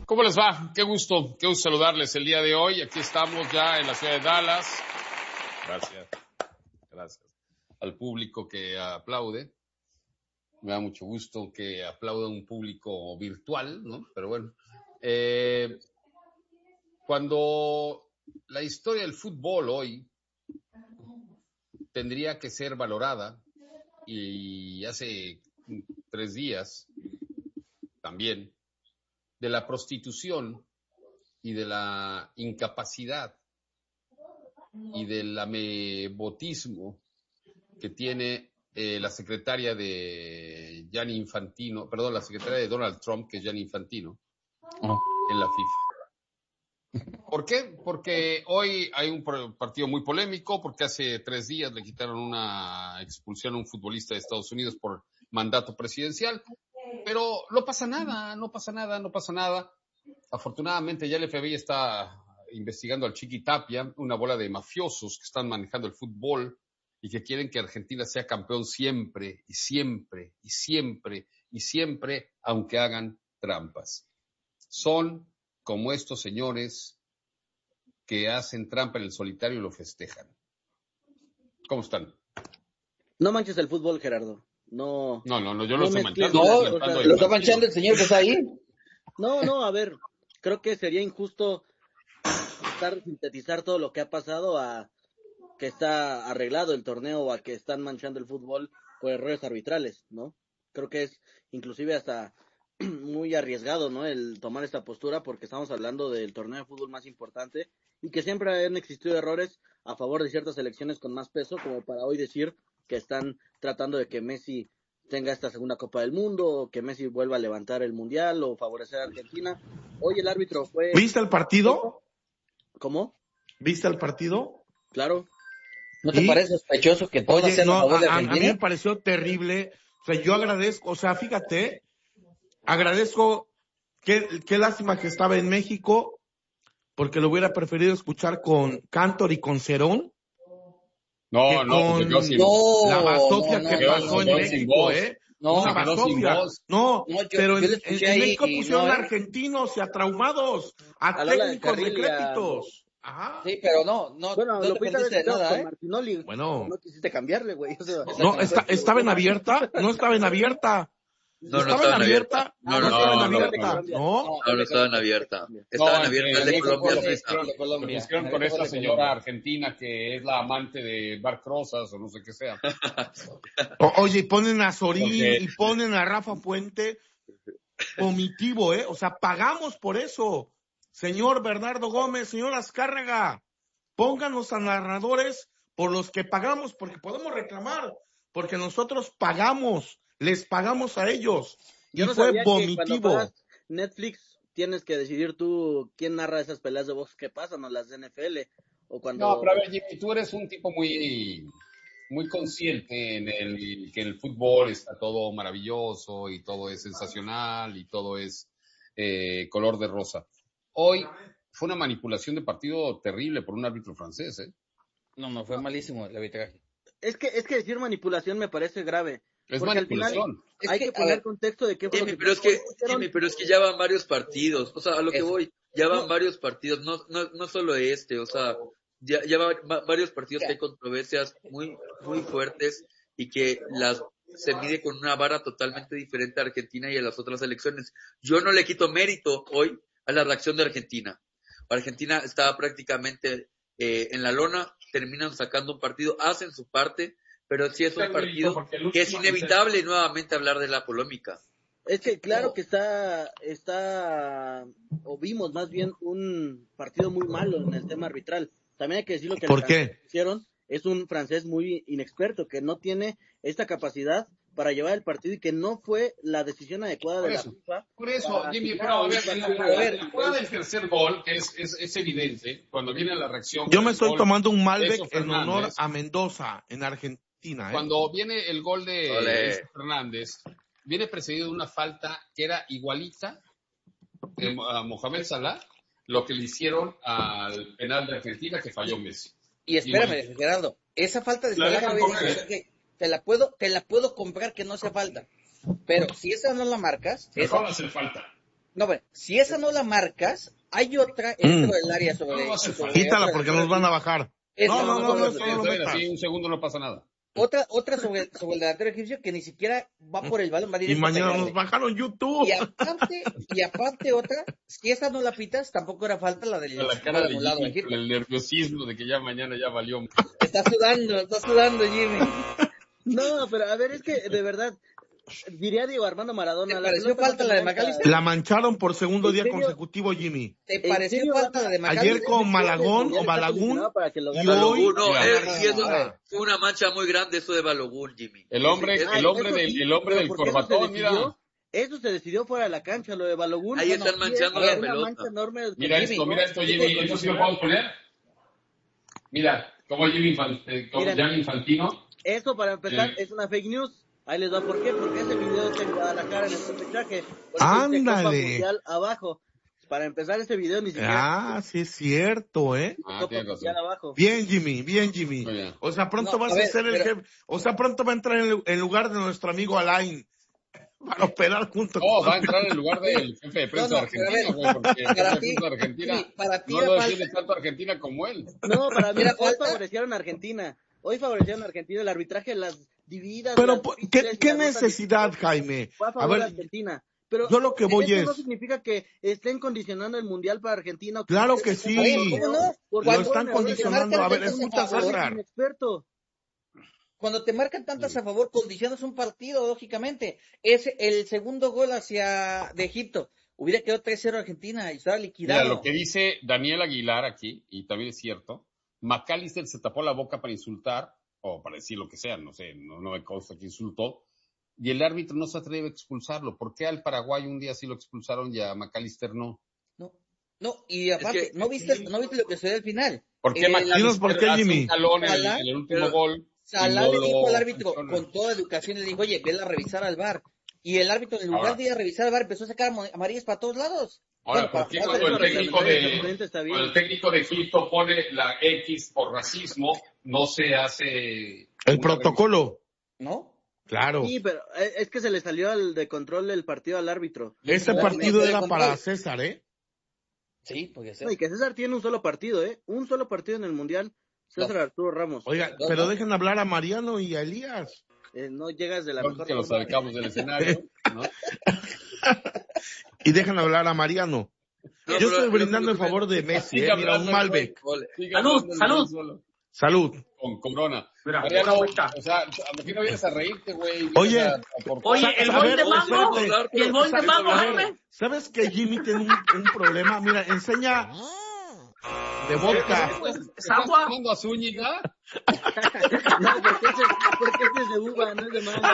¿Cómo les va? Qué gusto saludarles el día de hoy. Aquí estamos ya en la ciudad de Dallas. Gracias al público que aplaude. Me da mucho gusto que aplaude un público virtual, ¿no? Pero bueno, cuando la historia del fútbol hoy tendría que ser valorada, y hace 3 días también, de la prostitución y de la incapacidad y del amebotismo que tiene la secretaria de Gianni Infantino, perdón, la secretaria de Donald Trump, que es Gianni Infantino, en la FIFA. ¿Por qué? Porque hoy hay un partido muy polémico, porque hace 3 días le quitaron una expulsión a un futbolista de Estados Unidos por mandato presidencial, pero no pasa nada. Afortunadamente ya el FBI está investigando al Chiqui Tapia, una bola de mafiosos que están manejando el fútbol y que quieren que Argentina sea campeón siempre, aunque hagan trampas. Son como estos señores que hacen trampa en el solitario y lo festejan. ¿Cómo están? No manches el fútbol, Gerardo. No, yo no estoy manchando. No, lo está manchando el señor que está ahí. No, a ver, creo que sería injusto sintetizar todo lo que ha pasado a que está arreglado el torneo o a que están manchando el fútbol por errores arbitrales, ¿no? Creo que es inclusive hasta muy arriesgado, ¿no? El tomar esta postura porque estamos hablando del torneo de fútbol más importante y que siempre han existido errores a favor de ciertas selecciones con más peso, como para hoy decir que están tratando de que Messi tenga esta segunda Copa del Mundo, o que Messi vuelva a levantar el Mundial, o favorecer a Argentina. Hoy el árbitro fue... ¿Viste el partido? ¿Cómo? ¿Viste el partido? Claro. ¿No te parece sospechoso que todos sean a favor de Argentina? A mí me pareció terrible. O sea, yo agradezco, fíjate, agradezco, qué lástima que estaba en México, porque lo hubiera preferido escuchar con Cantor y con Cerón. La basofia que pasó en México, No, basofia. Pero en México pusieron a argentinos y a traumados, a técnicos decrépitos. Ajá. Sí, pero no bueno, te perdiste de nada, Martinoli. Bueno. No quisiste cambiarle, güey. O sea, ¿Estaba en abierta? No estaba en abierta. No estaba en abierta. No estaba en abierta. No estaba en abierta. Estaba en abierta el de Colombia. Lo hicieron con esta señora argentina que es la amante de Bar Rosas o no sé qué sea. Oye, y ponen a Sorín y ponen a Rafa Puente. Omitivo, O sea, pagamos por eso. Señor Bernardo Gómez, señor Azcárraga, pónganos a narradores por los que pagamos, porque podemos reclamar, porque nosotros pagamos. Les pagamos a ellos. Yo no fue sabía vomitivo. Que cuando pagas Netflix tienes que decidir tú quién narra esas peleas de box que pasan o las de NFL. O cuando... No, pero a ver, Jimmy, tú eres un tipo muy consciente en que el fútbol está todo maravilloso y todo es sensacional y todo es color de rosa. Hoy fue una manipulación de partido terrible por un árbitro francés, No, fue malísimo el arbitraje. Es que decir manipulación me parece grave. Es porque manipulación. Al final hay que poner contexto de qué fue Jimmy, pero es que ya van varios partidos. O sea, a lo que voy, ya van varios partidos. No solo o sea, ya va varios partidos que hay controversias muy, muy fuertes y que se mide con una vara totalmente diferente a Argentina y a las otras selecciones. Yo no le quito mérito hoy a la reacción de Argentina. Argentina estaba prácticamente en la lona, terminan sacando un partido, hacen su parte, pero sí es un partido que es inevitable nuevamente hablar de la polémica. Es que claro que está, o vimos más bien un partido muy malo en el tema arbitral. También hay que decir lo que ¿Por qué? hicieron, es un francés muy inexperto, que no tiene esta capacidad para llevar el partido y que no fue la decisión adecuada de la FIFA. Por eso, Jimmy, pero a ver, la jugada del tercer gol es evidente, cuando viene la reacción. Yo me estoy tomando un Malbec en honor a Mendoza, en Argentina. Cuando viene el gol de Fernández, viene precedido de una falta que era igualita a Mohamed Salah, lo que le hicieron al penal de Argentina que falló Messi. Y espérame, Gerardo, esa falta de Salah te la puedo comprar que no sea falta. Pero si esa no la marcas, ¿cómo va a hacer falta? No, bueno, si esa no la marcas, hay otra dentro del área sobre... Quítala porque nos van a bajar. No, eso no lo metas. Sí, un segundo no pasa nada. Otra sobre el delantero egipcio que ni siquiera va por el balón, va directo. Y mañana nos bajaron YouTube. Y aparte otra, si esa no la pitas, tampoco era falta la del la cara de Jimmy, el nerviosismo de que ya mañana ya valió. Está sudando Jimmy. No, pero a ver, es que de verdad, diría Diego Armando Maradona. ¿Te pareció falta la de McAllister? La mancharon por segundo día consecutivo, Jimmy. ¿Te pareció falta la de McAllister? Ayer con Malagón o Balogun. Y hoy fue una mancha muy grande eso de Balogun, Jimmy. El hombre del corbatón, mira. Eso se decidió fuera de la cancha, lo de Balogun. Ahí están manchando la pelota. Mira esto, Jimmy. ¿Esto sí lo podemos poner? Mira, como Gianni Infantino. Eso, para empezar, es una fake news. Ahí les va por qué. Porque ese video está en Guadalajara en el repechaje. ¡Ándale! Mundial abajo. Para empezar, ese video ni siquiera... sí es cierto, Abajo. Bien, Jimmy. O sea, pronto vas a ser el jefe. O sea, pronto va a entrar en lugar de nuestro amigo Alain. Para operar junto con... va a entrar en lugar del jefe de prensa de Argentina, güey, porque el jefe de prensa de Argentina no lo defiende tanto a Argentina como él. No, para mí hoy favorecieron a Argentina. Hoy favorecieron a Argentina el arbitraje, las divididas. Pero, ¿qué necesidad, Jaime? Fue a favor de Argentina. Pero yo lo que voy no significa que estén condicionando el Mundial para Argentina. Claro que sí. Lo están condicionando. A ver, escucha, César. Cuando te marcan tantas a favor, condicionas un partido, lógicamente. Es el segundo gol de Egipto. Hubiera quedado 3-0 Argentina y estaba liquidado. Mira, lo que dice Daniel Aguilar aquí, y también es cierto, McAllister se tapó la boca para insultar, o para decir lo que sea, no sé, no me consta que insultó, y el árbitro no se atreve a expulsarlo. ¿Por qué al Paraguay un día sí lo expulsaron y a McAllister no? No, y aparte, ¿no viste lo que sucedió al final? ¿Por qué McAllister hace Jimmy? un talón en el último gol? Salah le dijo al árbitro con toda educación, le dijo, oye, vela a revisar al VAR. Y el árbitro, en lugar de ir a revisar al VAR, empezó a sacar amarillas para todos lados. Ahora, ¿por qué cuando el técnico de Egipto pone la X por racismo, no se hace el protocolo? ¿No? Claro. Sí, pero es que se le salió de control el partido al árbitro. Ese partido era para César, ¿eh? Sí, podía ser. No, y que César tiene un solo partido, ¿eh? Un solo partido en el Mundial. César Arturo Ramos. Oiga, pero dejen hablar a Mariano y a Elías. No llegas de la mejor que los sacamos del escenario, ¿no? Y dejan hablar a Mariano. Yo estoy brindando en favor de Messi, mira, un Malbec. Salud. Con Corona. Mira, Mariano, o sea, ¿a qué no vienes a reírte, güey? Oye, el gol de Mango, y el gol de Mango, Jaime. ¿Sabes que Jimmy tiene un problema? Mira, enseña de vodka. ¿Estás tomando a Zúñiga? No, porque este es de uva, no es de mango.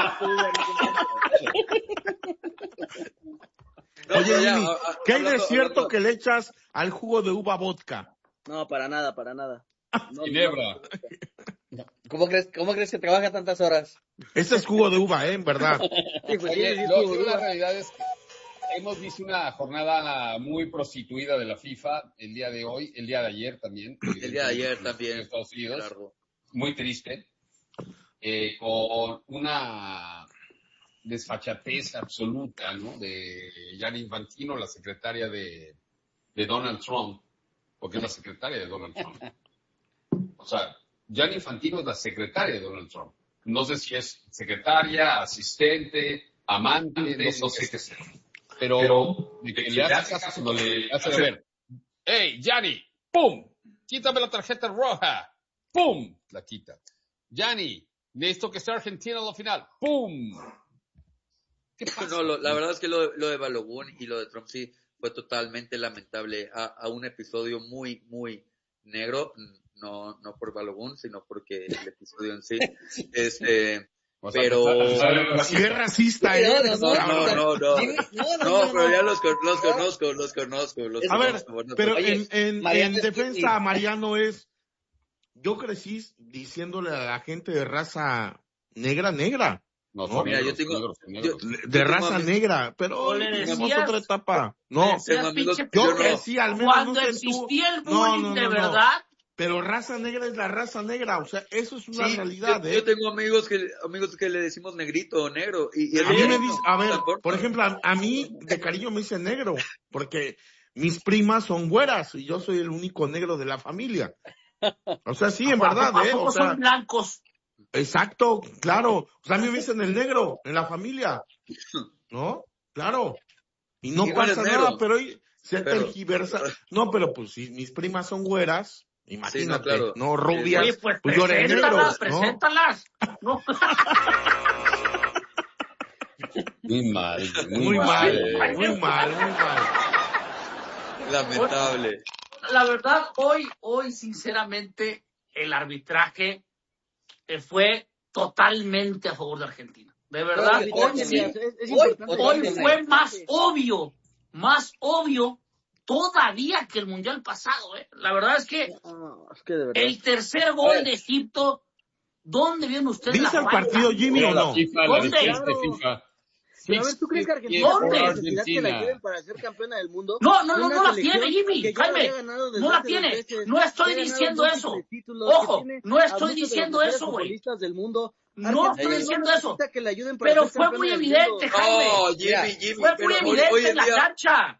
Oye, Jimmy, ¿qué hay de cierto que le echas al jugo de uva vodka? No, para nada. Ginebra. ¿Cómo crees que trabaja tantas horas? Ese es jugo de uva, en verdad. Sí, pues, oye, la realidad es que hemos visto una jornada muy prostituida de la FIFA el día de hoy, el día de ayer también. El día de ayer también. En Estados Unidos. Claro. Muy triste. Con una desfachatez absoluta, ¿no? De Gianni Infantino, la secretaria de Donald Trump, porque es la secretaria de Donald Trump. O sea, Gianni Infantino es la secretaria de Donald Trump. No sé si es secretaria, asistente, amante, no sé qué sea. Pero de que le hace caso cuando le hace ver, ¡hey, Gianni! ¡Pum! ¡Quítame la tarjeta roja! ¡Pum! La quita. Gianni, necesito que sea Argentina a la final. ¡Pum! ¿Qué pasa? No, la verdad es que lo de Balogun y lo de Trump sí fue totalmente lamentable. A un episodio muy, muy negro. No por Balogun, sino porque el episodio en sí. Pero qué racista eres. No, pero ya los conozco. A ver, pero en defensa a Mariano es, yo crecí diciéndole a la gente de raza negra. No, mira, negros, yo tengo de raza negra, pero tenemos otra etapa. No, yo crecí al menos cuando existía el bullying de verdad, pero raza negra es la raza negra, o sea, eso es una realidad, yo tengo amigos que le decimos negrito o negro. Y a mí me dice, a ver, por ejemplo, a mí de cariño me dicen negro, porque mis primas son güeras y yo soy el único negro de la familia. O sea, sí, en verdad, o sea, son blancos. Exacto, claro. O sea, a mí me dicen el negro en la familia, ¿no? Claro. Y no pasa nada, pero se tergiversa. No, pero pues si mis primas son güeras, imagínate, sí, no, claro. No rubias, Oye, pues yo era negro, ¿no? Preséntalas. No. Muy mal. Lamentable. La verdad, hoy, sinceramente, el arbitraje fue totalmente a favor de Argentina. De verdad, hoy fue más obvio todavía que el Mundial pasado. La verdad es que, el tercer gol de Egipto, ¿dónde vieron ustedes ¿Viste el partido, Jimmy, o no? ¿Dónde? Pero a ver, ¿tú crees que Argentina tiene la necesidad que la lleven para ser campeona del mundo? No la tiene, Jimmy. Jaime, no la tiene. No estoy diciendo eso. Ojo, no estoy diciendo eso, güey. No estoy diciendo eso. Pero fue muy evidente, Jaime. Jimmy. Fue muy evidente en la cancha.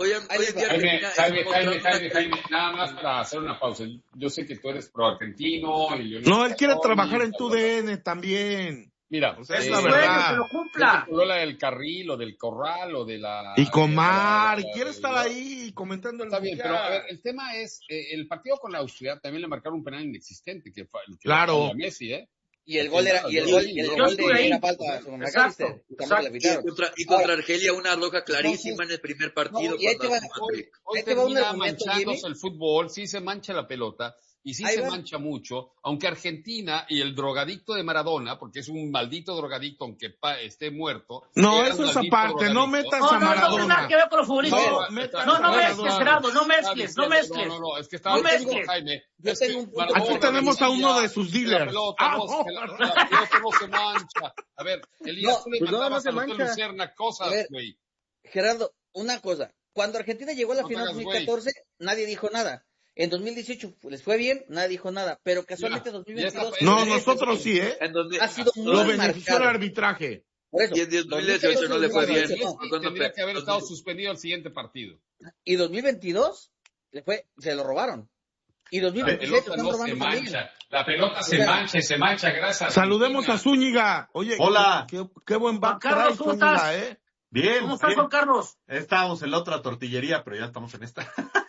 Jaime, nada más para hacer una pausa. Yo sé que tú eres pro argentino. No, él quiere trabajar en tu DN también. Mira, o sea, es la verdad. Que lo cumpla. La del carril o del corral o de la... Y Comar, y quiere estar ahí comentando el Está bien, pero a ver, el tema es, el partido con Austria también le marcaron un penal inexistente, que fue claro. A Messi, Y el gol era, y el gol de era falta sobre McAllister. Y contra Argelia una roja clarísima en el primer partido. Hoy termina manchándose el fútbol, sí se mancha la pelota. Y sí se mancha mucho, aunque Argentina y el drogadicto de Maradona, porque es un maldito drogadicto, aunque esté muerto. No, eso es aparte, no metas a Maradona. No tiene nada que ver con los futbolistas. No mezcles, Gerardo, no mezcles. No, es que estaba diciendo Jaime. Aquí tenemos a uno de sus dealers. La pelota no se mancha. A ver, Elías, tú le mandabas a Lucerna cosas, güey. Gerardo, una cosa. Cuando Argentina llegó a la final 2014, nadie dijo nada. En 2018 les fue bien, nadie dijo nada, pero casualmente en 2022... No, nosotros sí, ha sido muy lo benefició el arbitraje. Por eso, y en 2018 no le fue bien. Tendría que haber estado suspendido el siguiente partido. Y 2022 se lo robaron. Y 2027 están robando también. La pelota se mancha, gracias. Saludemos a Zúñiga. Oye, hola. Qué buen back Carlos, ¿cómo estás? Bien. ¿Cómo estás, Juan Carlos? Estábamos en la otra tortillería, pero ya estamos en esta.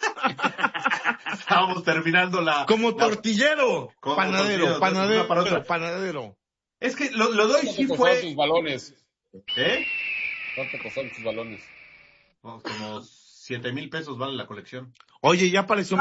Estábamos terminando como tortillero. Panadero. Es que lo de hoy sí fue... tus balones? ¿Cuánto costaron tus balones? Como 7,000 pesos vale la colección. Oye, ¿ya apareció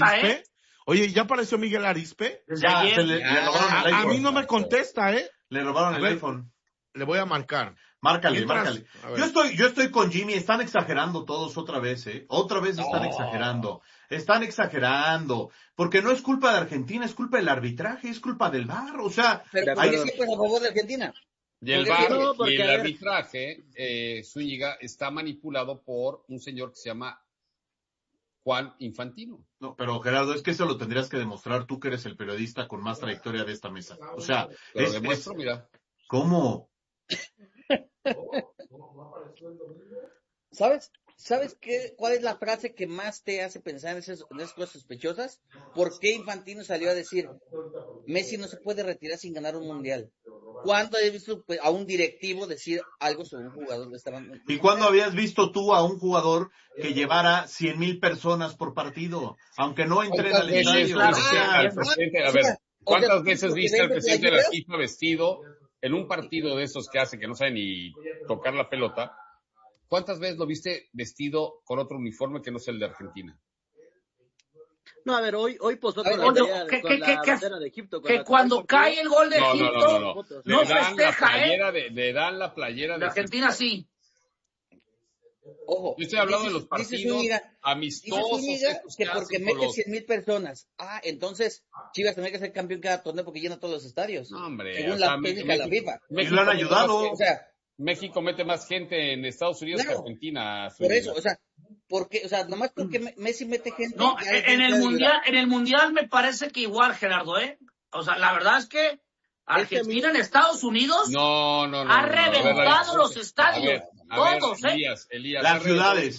Miguel Arispe? Ya, le robaron el iPhone. A mí no me contesta, Le robaron el iPhone. Le voy a marcar. Márcale. Yo estoy con Jimmy, están exagerando todos otra vez, Otra vez están exagerando. Están exagerando. Porque no es culpa de Argentina, es culpa del arbitraje, es culpa del VAR. O sea, pero siempre a favor de Argentina. Y el VAR y el arbitraje, Zúñiga, está manipulado por un señor que se llama Juan Infantino. No, pero Gerardo, es que eso lo tendrías que demostrar tú, que eres el periodista con más trayectoria de esta mesa. O sea, lo demuestro, mira. ¿Cómo? ¿Sabes cuál es la frase que más te hace pensar en esas cosas sospechosas? ¿Por qué Infantino salió a decir Messi no se puede retirar sin ganar un mundial? ¿Cuándo has visto a un directivo decir algo sobre un jugador de esta banda? ¿Y cuándo habías visto tú a un jugador que llevara 100,000 personas por partido, aunque no entrena al estadio? A ver, ¿cuántas veces viste al presidente de la FIFA vestido en un partido de esos que hace que no sabe ni tocar la pelota? ¿Cuántas veces lo viste vestido con otro uniforme que no sea el de Argentina? No, a ver, hoy posó con la bandera de Egipto. Que cuando cae el gol de Egipto, no festeja, Le dan la playera de Argentina, sí. Ojo. Yo estoy hablando de los partidos amistosos. Que porque mete 100,000 personas. Entonces Chivas tendría que ser campeón cada torneo porque llena todos los estadios. No, hombre. Según la técnica de la FIFA. Y lo han ayudado. O sea, México mete más gente en Estados Unidos que Argentina. Por eso, o sea, porque, o sea, nomás porque Messi mete gente. No, en el mundial me parece que igual, Gerardo, o sea, la verdad es que Argentina en Estados Unidos ha reventado los estadios, todos, Elías, las ciudades.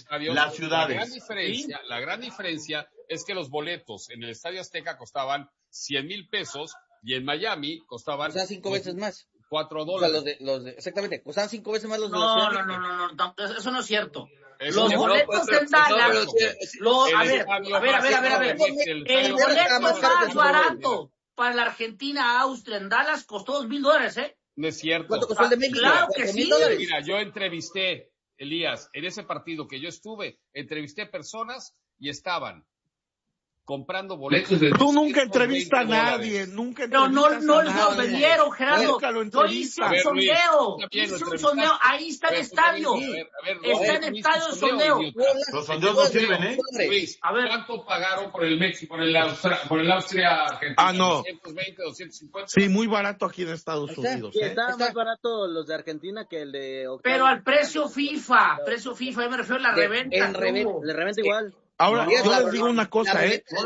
La gran diferencia es que los boletos en el Estadio Azteca costaban 100,000 pesos y en Miami costaban... O sea, 5 veces más. $4. O sea, exactamente, costaban 5 veces más los de No, eso no es cierto. Los boletos en Dallas, a ver, el boleto más barato para la Argentina-Austria en Dallas costó $2,000, No es cierto. ¿Cuánto costó el de México? Claro que sí. Mira, yo entrevisté, Elías, en ese partido que yo estuve, entrevisté personas y estaban comprando boletos. Tú nunca entrevistas a nadie, nunca entrevistas a nadie. No lo vendieron, Gerardo. Yo hice un sondeo, ahí está el estadio. Está en el estadio el sondeo. Los sondeos no sirven, Luis, ¿cuánto pagaron por el México, por el Austria Argentina? No. 220, 250. Sí, muy barato aquí en Estados Unidos. Está más barato los de Argentina que el de Octavio. Pero al precio FIFA, yo me refiero a la reventa. Le reventa igual. Ahora, yo les digo una cosa,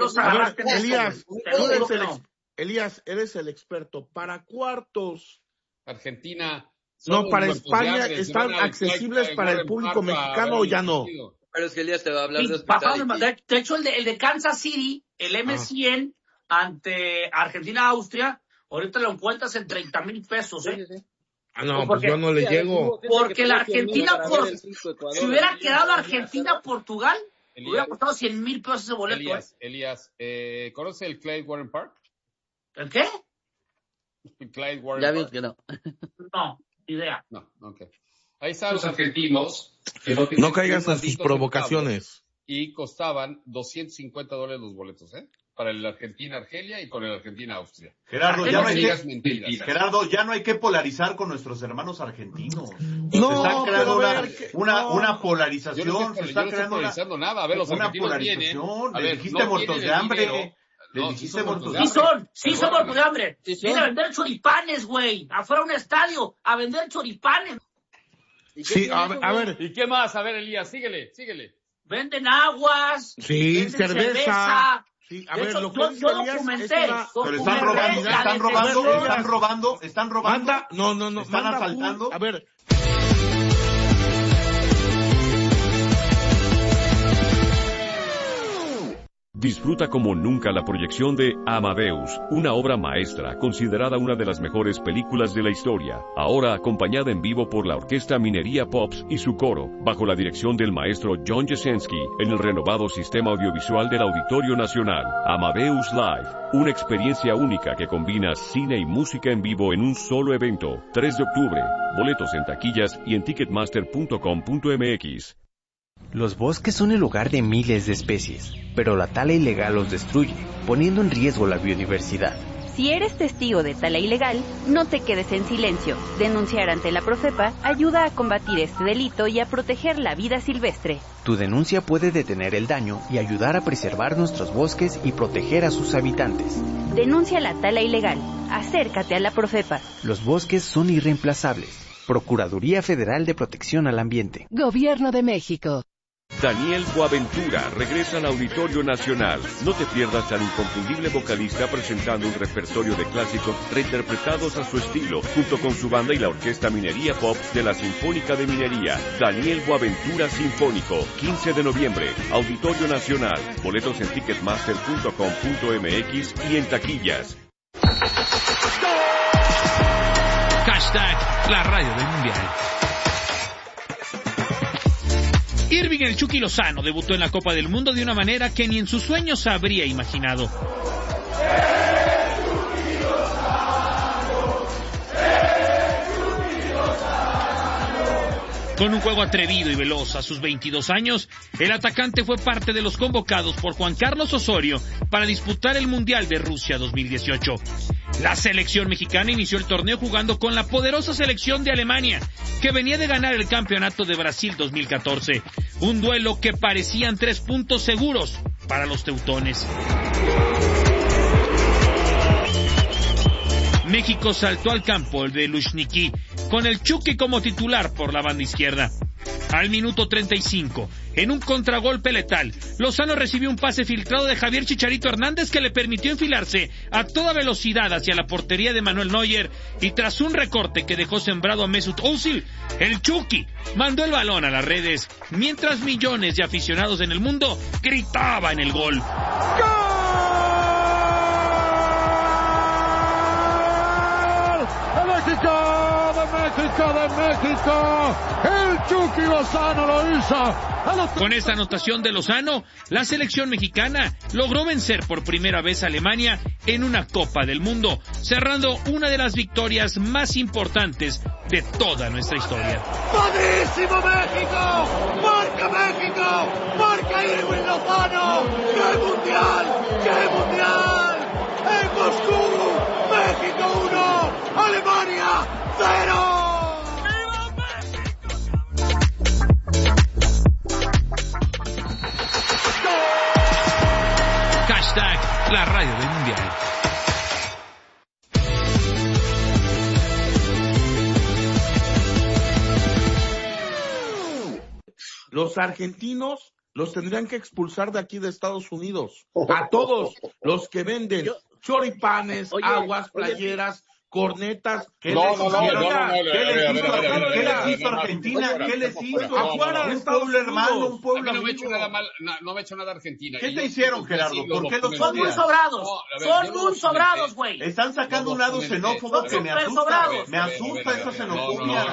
Elías, eres el experto. Para cuartos. Argentina. No, para España están accesibles para el público mexicano o ya no. Pero es que Elías te va a hablar de hospital. De hecho, el de Kansas City, el M100 ante Argentina-Austria, ahorita lo encuentras en 30,000 pesos, Sí. No, porque yo no le llego. Porque la Argentina, si hubiera quedado Argentina-Portugal, hubiera costado 100,000 pesos ese boleto. Elías, ¿conoce el Clyde-Warren Park? ¿El qué? El Clyde-Warren Ya Park. vimos que no. No, idea. No, ok. Ahí están los argentinos. No caigas en sus provocaciones. Y costaban $250 los boletos, para el Argentina-Argelia y con el Argentina-Austria. Gerardo, ya no hay que polarizar con nuestros hermanos argentinos. No, se está creando una polarización. Yo no estoy polarizando nada. A ver, los argentinos vienen. Les dijiste muertos de hambre. Sí son muertos de hambre. Vienen a vender choripanes, güey. Afuera de un estadio, a vender choripanes. Sí, a ver. ¿Y qué más? A ver, Elías, síguele. Venden aguas. Sí, venden cerveza. Sí, a ver, lo que dice Elías pero están robando. No. Están asaltando. A ver. Disfruta como nunca la proyección de Amadeus, una obra maestra considerada una de las mejores películas de la historia, ahora acompañada en vivo por la Orquesta Minería Pops y su coro, bajo la dirección del maestro John Jasenski, en el renovado sistema audiovisual del Auditorio Nacional. Amadeus Live, una experiencia única que combina cine y música en vivo en un solo evento. 3 de octubre, boletos en taquillas y en ticketmaster.com.mx. Los bosques son el hogar de miles de especies, pero la tala ilegal los destruye, poniendo en riesgo la biodiversidad. Si eres testigo de tala ilegal, no te quedes en silencio. Denunciar ante la Profepa ayuda a combatir este delito y a proteger la vida silvestre. Tu denuncia puede detener el daño y ayudar a preservar nuestros bosques y proteger a sus habitantes. Denuncia la tala ilegal. Acércate a la Profepa. Los bosques son irreemplazables. Procuraduría Federal de Protección al Ambiente. Gobierno de México. Daniel Boaventura regresa al Auditorio Nacional. No te pierdas al inconfundible vocalista presentando un repertorio de clásicos reinterpretados a su estilo, junto con su banda y la Orquesta Minería Pop de la Sinfónica de Minería. Daniel Boaventura Sinfónico, 15 de noviembre, Auditorio Nacional. Boletos en ticketmaster.com.mx y en taquillas. Hashtag la radio del mundial. Irving el Chucky Lozano debutó en la Copa del Mundo de una manera que ni en sus sueños habría imaginado. Con un juego atrevido y veloz a sus 22 años, el atacante fue parte de los convocados por Juan Carlos Osorio para disputar el Mundial de Rusia 2018. La selección mexicana inició el torneo jugando con la poderosa selección de Alemania, que venía de ganar el campeonato de Brasil 2014. Un duelo que parecían 3 puntos seguros para los teutones. México saltó al campo de Luzhniki, con el Chucky como titular por la banda izquierda. Al minuto 35, en un contragolpe letal, Lozano recibió un pase filtrado de Javier Chicharito Hernández que le permitió enfilarse a toda velocidad hacia la portería de Manuel Neuer, y tras un recorte que dejó sembrado a Mesut Özil, el Chucky mandó el balón a las redes, mientras millones de aficionados en el mundo gritaban el gol. ¡Gol! de México, el Chucky Lozano lo hizo. Con esta anotación de Lozano, la selección mexicana logró vencer por primera vez a Alemania en una Copa del Mundo, cerrando una de las victorias más importantes de toda nuestra historia. ¡Padrísimo México! ¡Marca México! ¡Marca Irwin Lozano! ¡Qué mundial! ¡Qué mundial! ¡En Moscú! ¡México 1! ¡Alemania 0! Hashtag la radio del mundial. Los argentinos los tendrían que expulsar de aquí de Estados Unidos. A todos los que venden choripanes, aguas, playeras, cornetas. ¿Qué les hizo Argentina? ¿Qué les hizo? Afuera de Estados Unidos. Hermano, un pueblo no me he hecho nada mal, no me he hecho nada Argentina. ¿Qué te hicieron, Gerardo? ¿Por qué los son muy sobrados? Son muy sobrados, güey. Están sacando un lado xenófobo que me asusta. Me asusta esa xenofobia.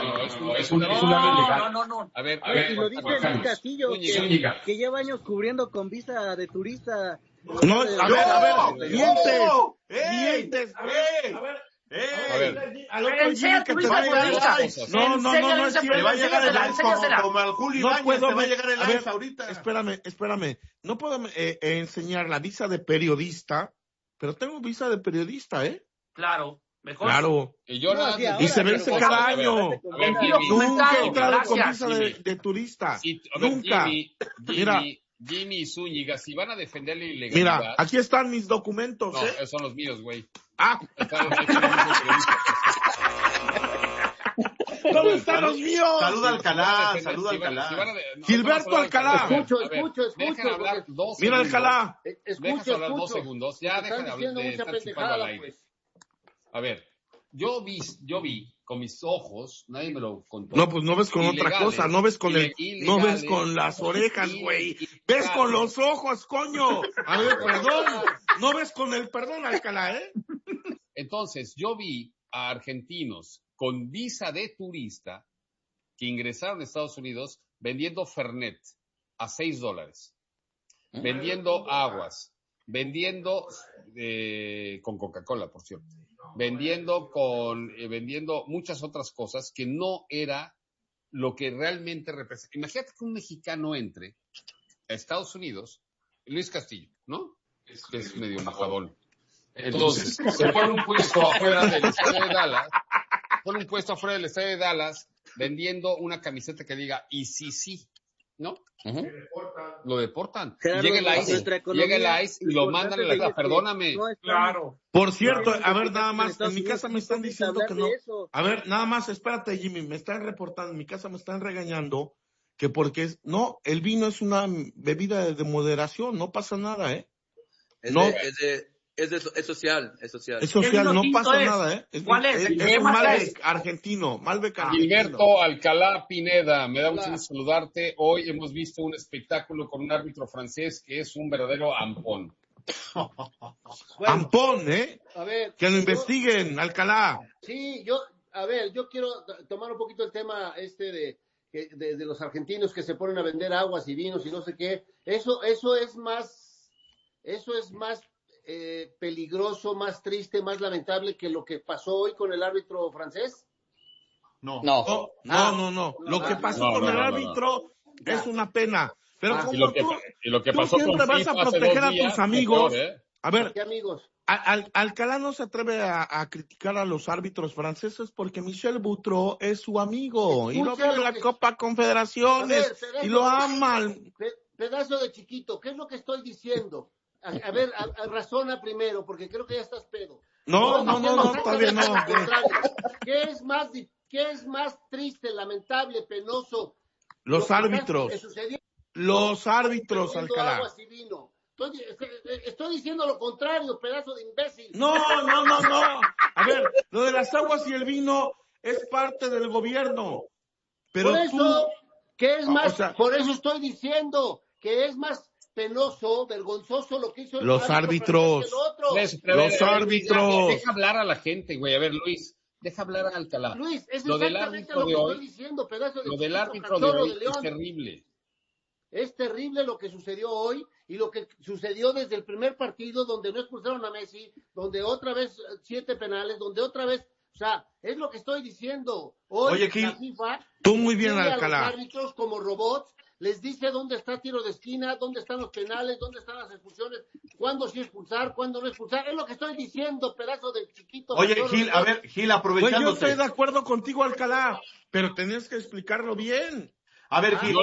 No. A ver, y lo dice Luis Castillo, que lleva años cubriendo con visa de turista. No, a ver, mientes. A ver. Enseña tu visa de turista. No es cierto. Le va a llegar el ICE como al Julio Ibáñez, te va a llegar el ICE ahorita. Espérame. No puedo enseñar la visa de periodista, pero tengo visa de periodista, ¿eh? Claro. Mejor. Claro. Y se vence cada año. Nunca he entrado con visa de turista. Nunca. Mira. Jimmy y Zúñiga, si van a defender la ilegalidad... Mira, aquí están mis documentos, No, esos son los míos, güey. ¿Dónde están los míos? Saluda Alcalá. Gilberto Alcalá. Escucho. Dejen hablar 2 segundos. Mira Alcalá. Dejas hablar 2 segundos. Ya dejan de hablar de estar chupando al aire. A ver, yo vi con mis ojos, nadie me lo contó. No, pues no ves con otra cosa, no ves con no ves con las orejas, güey. Ves con los ojos, coño. A ver, perdón. No ves con el perdón, Alcalá, ¿eh? Entonces, yo vi a argentinos con visa de turista que ingresaron a Estados Unidos vendiendo Fernet a $6, vendiendo aguas, vendiendo con Coca-Cola, por cierto. Vendiendo muchas otras cosas que no era lo que realmente representa. Imagínate que un mexicano entre a Estados Unidos, Luis Castillo, ¿no? Es medio majadón. Entonces, se pone un puesto afuera del estadio de Dallas, vendiendo una camiseta que diga, y sí, ¿no? Lo deportan. Llega el ICE y lo mandan a la isla. Perdóname. Claro. Por cierto, a ver, nada más, en mi casa me están diciendo que no. A ver, nada más, espérate, Jimmy, me están reportando, en mi casa me están regañando que porque el vino es una bebida de moderación, no pasa nada, ¿eh? Es social. Es social, no pasa nada, ¿eh? ¿Cuál es? Es un Malbec argentino. Gilberto Alcalá Pineda, me da mucho gusto saludarte. Hoy hemos visto un espectáculo con un árbitro francés que es un verdadero ampón. Ampón, ¿eh? A ver, que lo investiguen, Alcalá. Sí, yo quiero tomar un poquito el tema de los argentinos que se ponen a vender aguas y vinos y no sé qué. Eso es más peligroso, más triste, más lamentable que lo que pasó hoy con el árbitro francés. No. Lo que pasó con el árbitro es una pena. Pero como lo que pasó siempre vas a proteger a tus amigos. A ver, ¿qué amigos? Alcalá no se atreve a criticar a los árbitros franceses porque Michel Butró es su amigo y lo ve en la Copa Confederaciones y lo ama. Pedazo de chiquito, ¿qué es lo que estoy diciendo? A ver, razona primero, porque creo que ya estás pedo. No, todavía no. ¿Qué es más triste, lamentable, penoso? Los árbitros, Alcalá. Aguas y vino. Estoy diciendo lo contrario, pedazo de imbécil. No. A ver, lo de las aguas y el vino es parte del gobierno. Pero por eso, tú... ¿qué es más? Por eso estoy diciendo que es más penoso, vergonzoso lo que hizo los árbitros. Los árbitros. Deja hablar a la gente, güey. A ver, Luis, deja hablar a Alcalá. Luis, es lo del árbitro de hoy, estoy diciendo, pedazo de lo del árbitro de hoy es terrible. Es terrible lo que sucedió hoy y lo que sucedió desde el primer partido, donde no expulsaron a Messi, donde otra vez 7 penales, donde otra vez, o sea, es lo que estoy diciendo. Hoy oye, Gil, la FIFA tú muy bien, Alcalá. A los árbitros como robots, les dice dónde está tiro de esquina, dónde están los penales, dónde están las expulsiones, cuándo sí expulsar, cuándo no expulsar. Es lo que estoy diciendo, pedazo de chiquito. Oye, Gil, a ver, Gil, aprovechándote. Yo estoy de acuerdo contigo, Alcalá, pero tenías que explicarlo bien. A ver, Gil,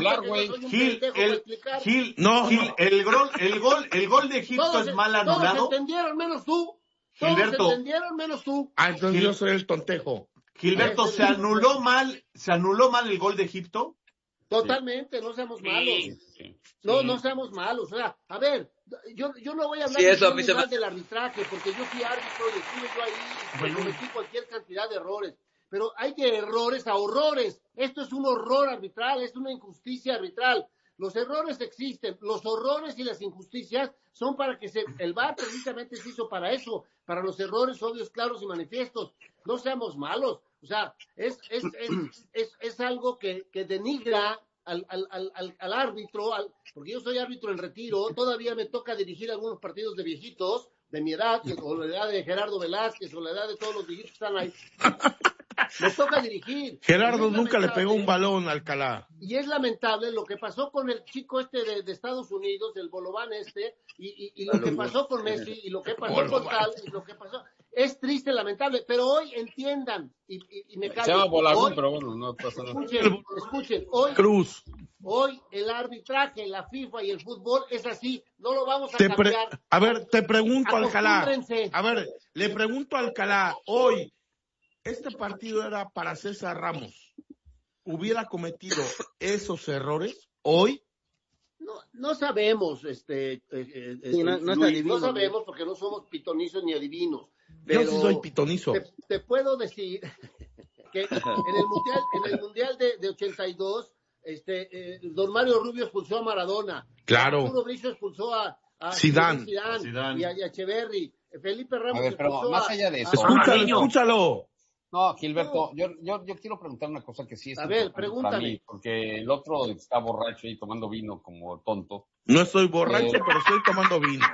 el gol de Egipto todos, es mal anulado. Todos entendieron menos tú. Gilberto. Entendieron menos tú. Entonces yo soy el tontejo. Gilberto, ¿se anuló mal el gol de Egipto? Totalmente, no seamos malos. No seamos malos. O sea, a ver, yo no voy a hablar del arbitraje, porque yo fui árbitro y estuve yo ahí y cometí cualquier cantidad de errores. Pero hay de errores a horrores. Esto es un horror arbitral, es una injusticia arbitral. Los errores existen, los horrores y las injusticias son para que el VAR precisamente se hizo para eso, para los errores obvios, claros y manifiestos. No seamos malos. O sea, es algo que denigra al árbitro, porque yo soy árbitro en retiro, todavía me toca dirigir algunos partidos de viejitos, de mi edad, o la edad de Gerardo Velázquez, o la edad de todos los viejitos que están ahí. Les toca dirigir. Gerardo nunca le pegó un balón a Alcalá. Y es lamentable lo que pasó con el chico de Estados Unidos, el Bolobán y lo que pasó con Messi, y lo que pasó con tal, y lo que pasó. Es triste, lamentable, pero hoy entiendan, y me callo. Se llama Bolagún, pero bueno, no pasa nada. Escuchen, hoy el arbitraje, la FIFA y el fútbol es así, no lo vamos a cambiar. A ver, te pregunto, Alcalá. A ver, le pregunto a Alcalá, hoy, este partido era para César Ramos. ¿Hubiera cometido esos errores hoy? No sabemos, no sabemos porque no somos pitonizos ni adivinos. Pero yo sí soy pitonizo. Te puedo decir que en el mundial de 82, don Mario Rubio expulsó a Maradona. Claro. Arturo Bricio expulsó a Zidane y a Echeverri. Felipe Ramos expulsó más allá de eso. Escúchalo. No, Gilberto, yo quiero preguntar una cosa que sí es pregúntame. Para mí, porque el otro está borracho y tomando vino como tonto. No estoy borracho, pero estoy tomando vino.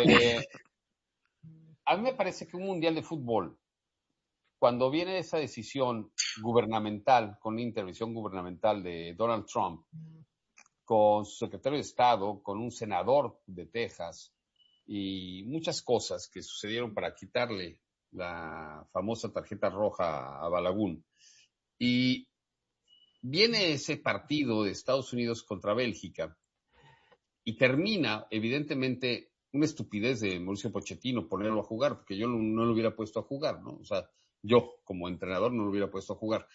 A mí me parece que un mundial de fútbol, cuando viene esa decisión gubernamental, con una intervención gubernamental de Donald Trump, con su secretario de Estado, con un senador de Texas y muchas cosas que sucedieron para quitarle la famosa tarjeta roja a Balaguer. Y viene ese partido de Estados Unidos contra Bélgica y termina, evidentemente, una estupidez de Mauricio Pochettino ponerlo a jugar, porque yo no lo hubiera puesto a jugar, ¿no? O sea, yo como entrenador no lo hubiera puesto a jugar.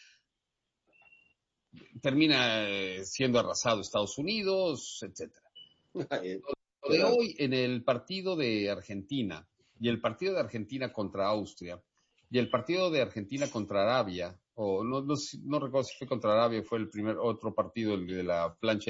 Termina siendo arrasado Estados Unidos, etcétera. Lo de hoy en el partido de Argentina, y el partido de Argentina contra Austria, y el partido de Argentina contra Arabia, o no recuerdo si fue contra Arabia, fue el otro partido, el de la plancha